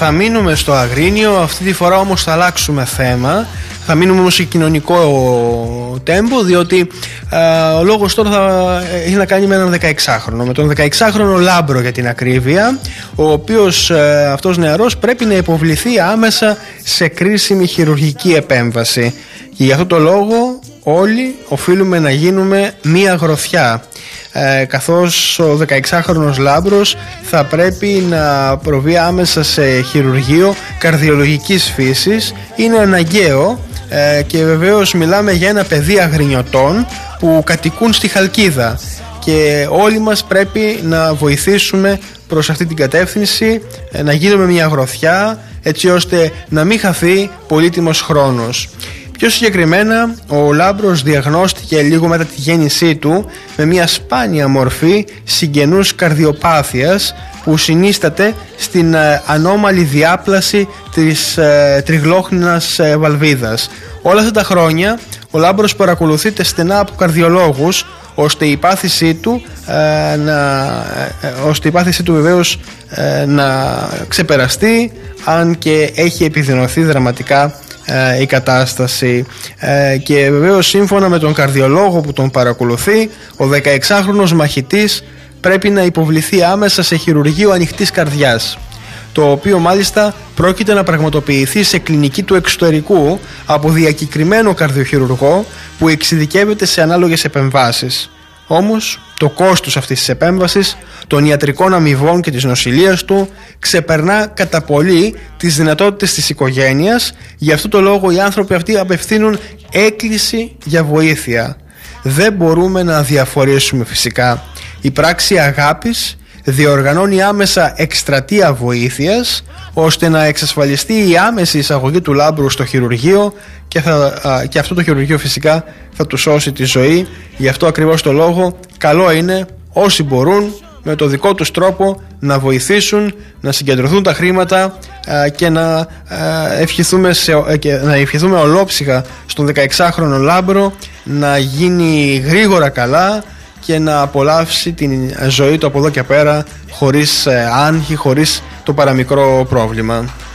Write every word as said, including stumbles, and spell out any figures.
θα μείνουμε στο Αγρίνιο, αυτή τη φορά όμως θα αλλάξουμε θέμα. Θα μείνουμε όμως σε κοινωνικό τέμπο, διότι α, ο λόγος τώρα θα έχει να κάνει με έναν δεκαεξάχρονο, με τον δεκαεξάχρονο Λάμπρο για την ακρίβεια, ο οποίος α, αυτός νεαρός πρέπει να υποβληθεί άμεσα σε κρίσιμη χειρουργική επέμβαση. Και για αυτό το λόγο όλοι οφείλουμε να γίνουμε μία γροθιά. Ε, καθώς ο δεκαεξάχρονος Λάμπρος θα πρέπει να προβεί άμεσα σε χειρουργείο καρδιολογικής φύσης. Είναι αναγκαίο ε, και βεβαίως μιλάμε για ένα παιδί αγρινιωτών που κατοικούν στη Χαλκίδα και όλοι μας πρέπει να βοηθήσουμε προς αυτή την κατεύθυνση, ε, να γίνουμε μια γροθιά έτσι ώστε να μην χαθεί πολύτιμος χρόνος. Πιο συγκεκριμένα, ο Λάμπρος διαγνώστηκε λίγο μετά τη γέννησή του με μια σπάνια μορφή συγγενούς καρδιοπάθειας που συνίσταται στην ε, ανώμαλη διάπλαση της ε, τριγλόχνινας ε, βαλβίδας. Όλα αυτά τα χρόνια ο Λάμπρος παρακολουθείται στενά από καρδιολόγους ώστε η πάθησή του, ε, να, ε, ώστε η πάθησή του βεβαίως ε, να ξεπεραστεί, αν και έχει επιδεινωθεί δραματικά η κατάσταση. Και βεβαίως σύμφωνα με τον καρδιολόγο που τον παρακολουθεί, ο δεκαεξάχρονος μαχητής πρέπει να υποβληθεί άμεσα σε χειρουργείο ανοιχτής καρδιάς, το οποίο μάλιστα πρόκειται να πραγματοποιηθεί σε κλινική του εξωτερικού από διακεκριμένο καρδιοχειρουργό που εξειδικεύεται σε ανάλογες επεμβάσεις. Όμως το κόστος αυτής της επέμβασης, των ιατρικών αμοιβών και της νοσηλείας του ξεπερνά κατά πολύ τις δυνατότητες της οικογένειας. Γι' αυτό το λόγο οι άνθρωποι αυτοί απευθύνουν έκκληση για βοήθεια. Δεν μπορούμε να διαφορήσουμε φυσικά. Η πράξη αγάπης διοργανώνει άμεσα εκστρατεία βοήθειας ώστε να εξασφαλιστεί η άμεση εισαγωγή του Λάμπρου στο χειρουργείο και, θα, α, και αυτό το χειρουργείο φυσικά θα του σώσει τη ζωή. Γι' αυτό ακριβώς το λόγο καλό είναι όσοι μπορούν με το δικό τους τρόπο να βοηθήσουν, να συγκεντρωθούν τα χρήματα α, και να, α, ευχηθούμε σε, και να ευχηθούμε ολόψυχα στον δεκαεξάχρονο Λάμπρο να γίνει γρήγορα καλά και να απολαύσει την ζωή του από εδώ και πέρα χωρίς ε, άγχη, χωρίς το παραμικρό πρόβλημα.